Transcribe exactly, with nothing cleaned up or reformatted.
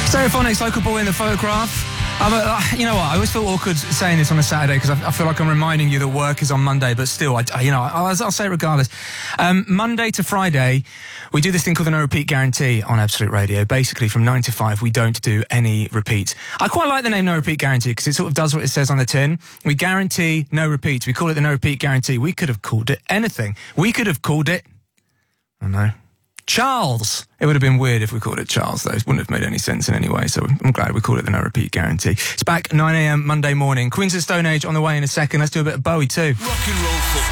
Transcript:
Stereophonics, Local Boy in the Photograph. I'm a, uh, you know what, I always feel awkward saying this on a Saturday because I, I feel like I'm reminding you that work is on Monday, but still, I, I, you know, I'll, I'll say it regardless. Um, Monday to Friday, we do this thing called the No Repeat Guarantee on Absolute Radio. Basically, from nine to five, we don't do any repeats. I quite like the name No Repeat Guarantee because it sort of does what it says on the tin. We guarantee no repeats. We call it the No Repeat Guarantee. We could have called it anything. We could have called it, I don't know, Charles. It would have been weird if we called it Charles, though. It wouldn't have made any sense in any way, so I'm glad we called it the No Repeat Guarantee. It's back nine a m Monday morning. Queens of Stone Age on the way in a second. Let's do a bit of Bowie too. Rock and roll football.